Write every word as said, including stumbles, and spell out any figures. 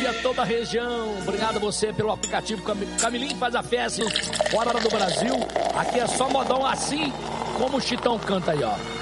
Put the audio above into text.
a toda a região. Obrigado a você pelo aplicativo Cam- Camilinho faz a festa fora do Brasil. Aqui é só modão assim como o Chitão canta aí, ó.